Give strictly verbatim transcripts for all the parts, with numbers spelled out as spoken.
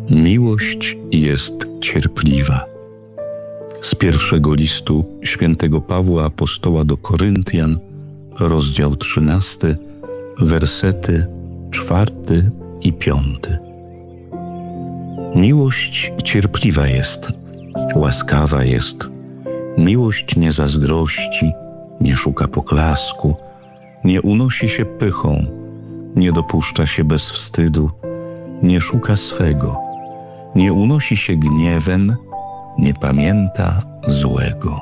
Miłość jest cierpliwa. Z pierwszego listu świętego Pawła Apostoła do Koryntian, rozdział trzynasty, wersety czwarty i piąty. Miłość cierpliwa jest, łaskawa jest. Miłość nie zazdrości, nie szuka poklasku, nie unosi się pychą, nie dopuszcza się bezwstydu, nie szuka swego, nie unosi się gniewem, nie pamięta złego.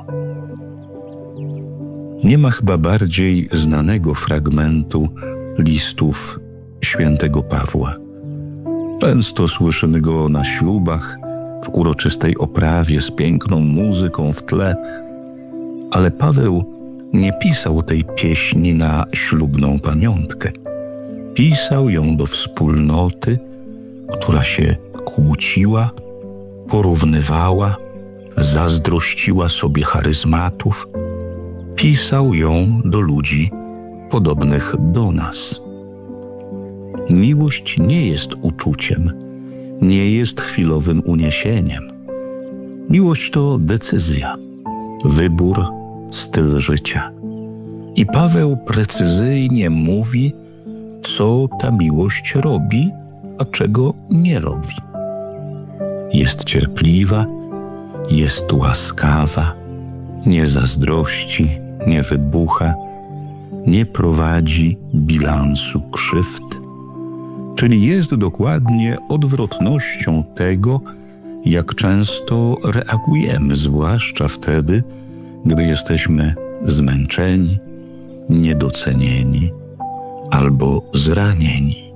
Nie ma chyba bardziej znanego fragmentu listów świętego Pawła. Często słyszymy go na ślubach, w uroczystej oprawie z piękną muzyką w tle, ale Paweł nie pisał tej pieśni na ślubną pamiątkę. Pisał ją do wspólnoty, która się kłóciła, porównywała, zazdrościła sobie charyzmatów. Pisał ją do ludzi podobnych do nas. Miłość nie jest uczuciem, nie jest chwilowym uniesieniem. Miłość to decyzja, wybór, styl życia. I Paweł precyzyjnie mówi, co ta miłość robi, a czego nie robi. Jest cierpliwa, jest łaskawa, nie zazdrości, nie wybucha, nie prowadzi bilansu krzywd, czyli jest dokładnie odwrotnością tego, jak często reagujemy, zwłaszcza wtedy, gdy jesteśmy zmęczeni, niedocenieni albo zranieni.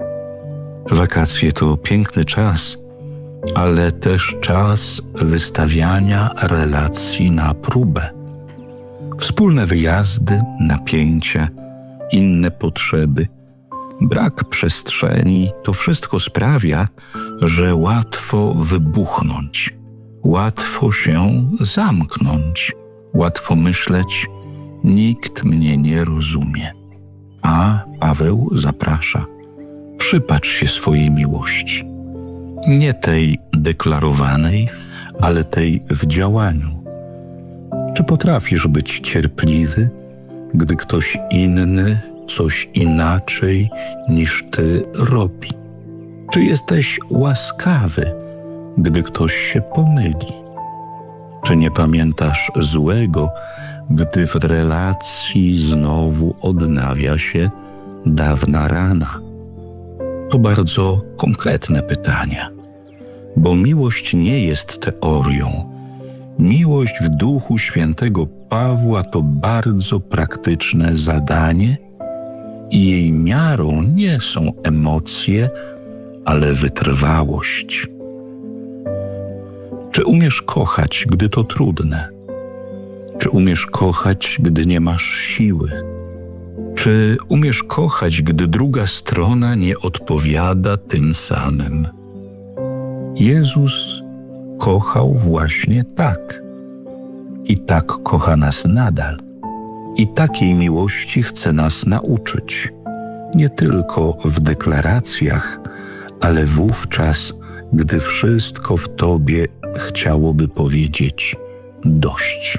Wakacje to piękny czas, ale też czas wystawiania relacji na próbę. Wspólne wyjazdy, napięcia, inne potrzeby, brak przestrzeni – to wszystko sprawia, że łatwo wybuchnąć, łatwo się zamknąć, łatwo myśleć, nikt mnie nie rozumie. A Paweł zaprasza, przypatrz się swojej miłości. Nie tej deklarowanej, ale tej w działaniu. Czy potrafisz być cierpliwy, gdy ktoś inny coś inaczej niż ty robi? Czy jesteś łaskawy, gdy ktoś się pomyli? Czy nie pamiętasz złego, gdy w relacji znowu odnawia się dawna rana? To bardzo konkretne pytania, bo miłość nie jest teorią. Miłość w duchu świętego Pawła to bardzo praktyczne zadanie i jej miarą nie są emocje, ale wytrwałość. Czy umiesz kochać, gdy to trudne? Czy umiesz kochać, gdy nie masz siły? Czy umiesz kochać, gdy druga strona nie odpowiada tym samym? Jezus kochał właśnie tak. I tak kocha nas nadal. I takiej miłości chce nas nauczyć. Nie tylko w deklaracjach, ale wówczas, gdy wszystko w tobie chciałoby powiedzieć dość.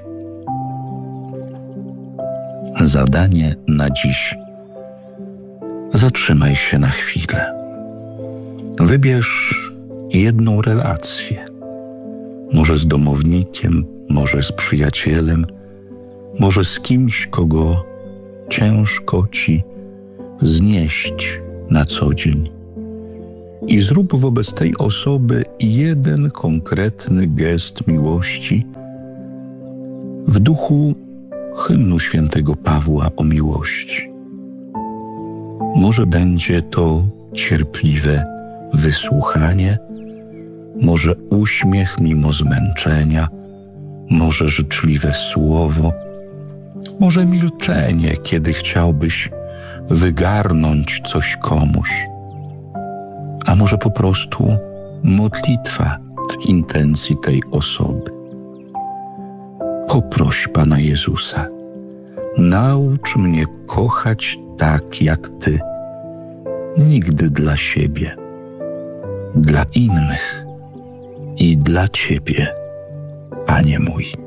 Zadanie na dziś. Zatrzymaj się na chwilę. Wybierz jedną relację. Może z domownikiem, może z przyjacielem, może z kimś, kogo ciężko ci znieść na co dzień. I zrób wobec tej osoby jeden konkretny gest miłości w duchu hymnu świętego Pawła o miłości. Może będzie to cierpliwe wysłuchanie, może uśmiech mimo zmęczenia, może życzliwe słowo, może milczenie, kiedy chciałbyś wygarnąć coś komuś, a może po prostu modlitwa w intencji tej osoby. Poproś Pana Jezusa, naucz mnie kochać tak jak Ty, nigdy dla siebie. dla innych i dla Ciebie, Panie mój.